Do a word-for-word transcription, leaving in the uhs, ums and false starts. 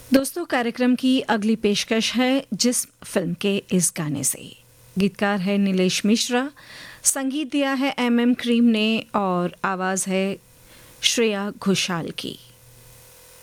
दोस्तों, कार्यक्रम की अगली पेशकश है जिस्म फिल्म के इस गाने से। गीतकार है नीलेश मिश्रा, संगीत दिया है एम एम क्रीम ने और आवाज़ है श्रेया घोषाल की।